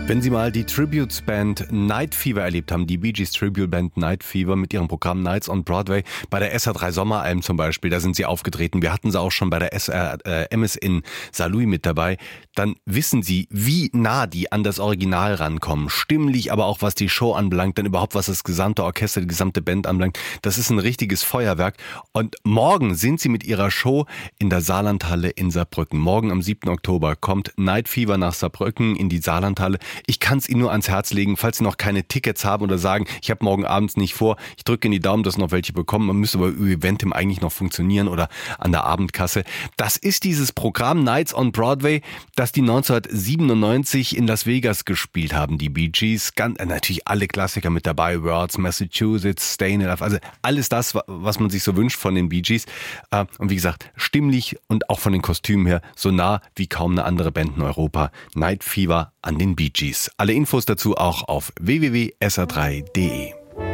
Wenn Sie mal die Tributes-Band Night Fever erlebt haben, die Bee Gees Tribute-Band Night Fever mit ihrem Programm Nights on Broadway, bei der SR3 Sommeralm zum Beispiel, da sind sie aufgetreten. Wir hatten sie auch schon bei der MS in Saarlouis mit dabei. Dann wissen Sie, wie nah die an das Original rankommen. Stimmlich, aber auch was die Show anbelangt, dann überhaupt was das gesamte Orchester, die gesamte Band anbelangt. Das ist ein richtiges Feuerwerk. Und morgen sind sie mit ihrer Show in der Saarlandhalle in Saarbrücken. Morgen am 7. Oktober kommt Night Fever nach Saarbrücken in die Saarlandhalle. Ich kann es Ihnen nur ans Herz legen, falls Sie noch keine Tickets haben oder sagen, ich habe morgen abends nicht vor, ich drücke in die Daumen, dass noch welche bekommen. Man müsste aber über Eventim eigentlich noch funktionieren oder an der Abendkasse. Das ist dieses Programm Nights on Broadway, das die 1997 in Las Vegas gespielt haben, die Bee Gees. Natürlich alle Klassiker mit dabei, Words, Massachusetts, Stayin' Alive, also alles das, was man sich so wünscht von den Bee Gees. Und wie gesagt, stimmlich und auch von den Kostümen her so nah wie kaum eine andere Band in Europa. Night Fever an den Bee Gees. Alle Infos dazu auch auf www.sr3.de.